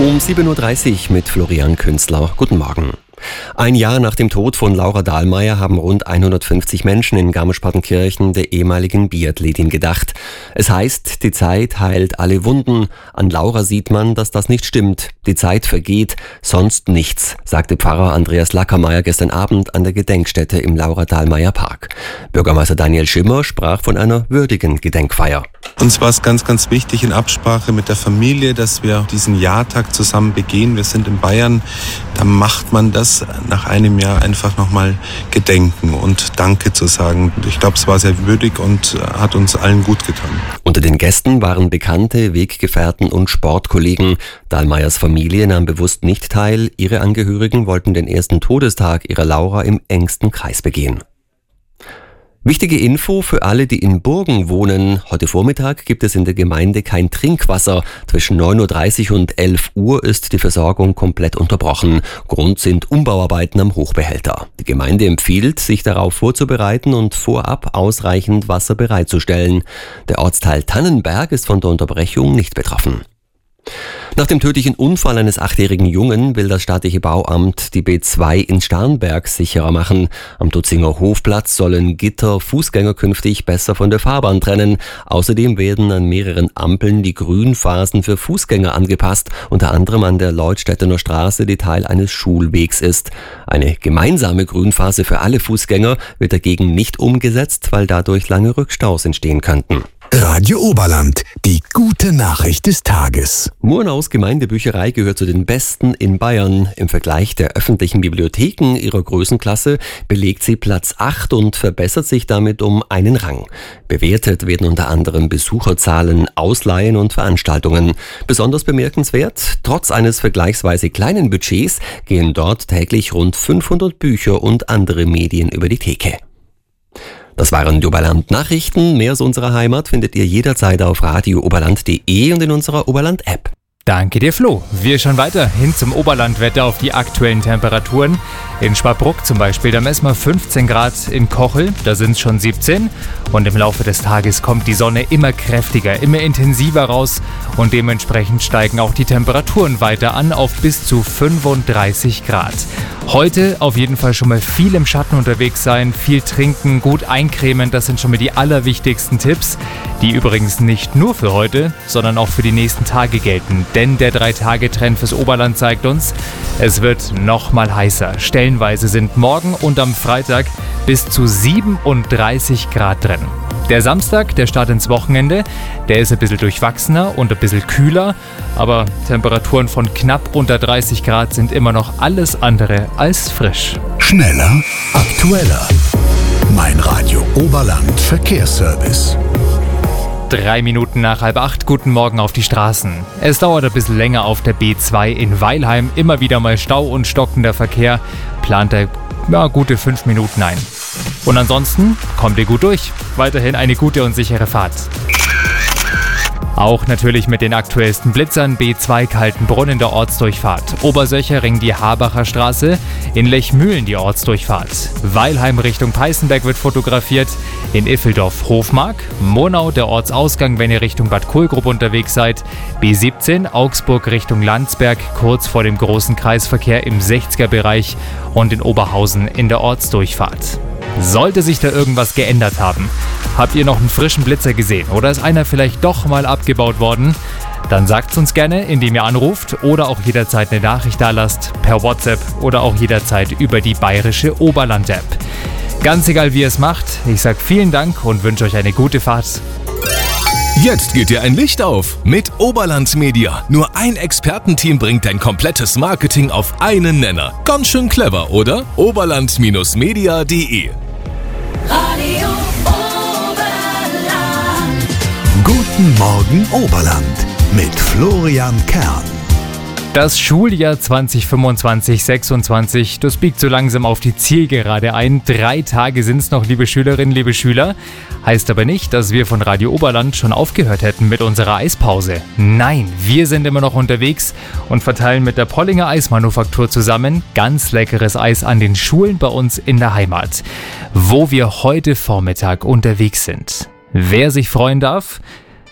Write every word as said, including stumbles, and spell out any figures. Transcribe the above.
Um sieben Uhr dreißig mit Florian Künstler. Guten Morgen. Ein Jahr nach dem Tod von Laura Dahlmeier haben rund hundertfünfzig Menschen in Garmisch-Partenkirchen der ehemaligen Biathletin gedacht. Es heißt, die Zeit heilt alle Wunden. An Laura sieht man, dass das nicht stimmt. Die Zeit vergeht, sonst nichts, sagte Pfarrer Andreas Lackermeier gestern Abend an der Gedenkstätte im Laura-Dahlmeier-Park. Bürgermeister Daniel Schimmer sprach von einer würdigen Gedenkfeier. Uns war es ganz, ganz wichtig in Absprache mit der Familie, dass wir diesen Jahrtag zusammen begehen. Wir sind in Bayern, da macht man das nach einem Jahr einfach nochmal gedenken und Danke zu sagen. Ich glaube, es war sehr würdig und hat uns allen gut getan. Unter den Gästen waren Bekannte, Weggefährten und Sportkollegen. Dahlmeiers Familie nahm bewusst nicht teil. Ihre Angehörigen wollten den ersten Todestag ihrer Laura im engsten Kreis begehen. Wichtige Info für alle, die in Burgen wohnen. Heute Vormittag gibt es in der Gemeinde kein Trinkwasser. Zwischen neun Uhr dreißig und elf Uhr ist die Versorgung komplett unterbrochen. Grund sind Umbauarbeiten am Hochbehälter. Die Gemeinde empfiehlt, sich darauf vorzubereiten und vorab ausreichend Wasser bereitzustellen. Der Ortsteil Tannenberg ist von der Unterbrechung nicht betroffen. Nach dem tödlichen Unfall eines achtjährigen Jungen will das staatliche Bauamt die B zwei in Starnberg sicherer machen. Am Dutzinger Hofplatz sollen Gitter Fußgänger künftig besser von der Fahrbahn trennen. Außerdem werden an mehreren Ampeln die Grünphasen für Fußgänger angepasst, unter anderem an der Leutstettener Straße, die Teil eines Schulwegs ist. Eine gemeinsame Grünphase für alle Fußgänger wird dagegen nicht umgesetzt, weil dadurch lange Rückstaus entstehen könnten. Radio Oberland, die gute Nachricht des Tages. Murnaus Gemeindebücherei gehört zu den besten in Bayern. Im Vergleich der öffentlichen Bibliotheken ihrer Größenklasse belegt sie Platz acht und verbessert sich damit um einen Rang. Bewertet werden unter anderem Besucherzahlen, Ausleihen und Veranstaltungen. Besonders bemerkenswert, trotz eines vergleichsweise kleinen Budgets gehen dort täglich rund fünfhundert Bücher und andere Medien über die Theke. Das waren die Oberland-Nachrichten. Mehr aus unserer Heimat findet ihr jederzeit auf radio oberland punkt de und in unserer Oberland-App. Danke dir, Flo. Wir schauen weiter hin zum Oberlandwetter auf die aktuellen Temperaturen. In Sparbruck zum Beispiel, da messen wir fünfzehn Grad, in Kochel, da sind es schon siebzehn. Und im Laufe des Tages kommt die Sonne immer kräftiger, immer intensiver raus. Und dementsprechend steigen auch die Temperaturen weiter an auf bis zu fünfunddreißig Grad. Heute auf jeden Fall schon mal viel im Schatten unterwegs sein, viel trinken, gut eincremen, das sind schon mal die allerwichtigsten Tipps, die übrigens nicht nur für heute, sondern auch für die nächsten Tage gelten. Denn der drei Tage Trend fürs Oberland zeigt uns, es wird noch mal heißer. Stellenweise sind morgen und am Freitag bis zu siebenunddreißig Grad drin. Der Samstag, der Start ins Wochenende, der ist ein bisschen durchwachsener und ein bisschen kühler, aber Temperaturen von knapp unter dreißig Grad sind immer noch alles andere als frisch. Schneller, aktueller. Mein Radio Oberland Verkehrsservice. Drei Minuten nach halb acht, guten Morgen auf die Straßen. Es dauert ein bisschen länger auf der B zwei in Weilheim. Immer wieder mal Stau und stockender Verkehr. Plant er ja, gute fünf Minuten ein. Und ansonsten kommt ihr gut durch. Weiterhin eine gute und sichere Fahrt. Auch natürlich mit den aktuellsten Blitzern. B zwei Kaltenbrunn in der Ortsdurchfahrt. Obersöchering die Habacher Straße. In Lechmühlen die Ortsdurchfahrt. Weilheim Richtung Peißenberg wird fotografiert. In Iffeldorf Hofmark. Murnau der Ortsausgang, wenn ihr Richtung Bad Kohlgrub unterwegs seid. B siebzehn Augsburg Richtung Landsberg, kurz vor dem großen Kreisverkehr im sechziger Bereich. Und in Oberhausen in der Ortsdurchfahrt. Sollte sich da irgendwas geändert haben, habt ihr noch einen frischen Blitzer gesehen oder ist einer vielleicht doch mal abgebaut worden, dann sagt's uns gerne, indem ihr anruft oder auch jederzeit eine Nachricht dalasst, per WhatsApp oder auch jederzeit über die bayerische Oberland-App. Ganz egal wie ihr es macht, ich sag vielen Dank und wünsche euch eine gute Fahrt. Jetzt geht dir ein Licht auf mit Oberland Media. Nur ein Expertenteam bringt dein komplettes Marketing auf einen Nenner. Ganz schön clever, oder? oberland Media punkt de Radio Oberland. Guten Morgen Oberland mit Florian Kern. Das Schuljahr zwanzig fünfundzwanzig sechsundzwanzig, das biegt so langsam auf die Zielgerade ein. Drei Tage sind's noch, liebe Schülerinnen, liebe Schüler. Heißt aber nicht, dass wir von Radio Oberland schon aufgehört hätten mit unserer Eispause. Nein, wir sind immer noch unterwegs und verteilen mit der Pollinger Eismanufaktur zusammen ganz leckeres Eis an den Schulen bei uns in der Heimat, wo wir heute Vormittag unterwegs sind. Wer sich freuen darf,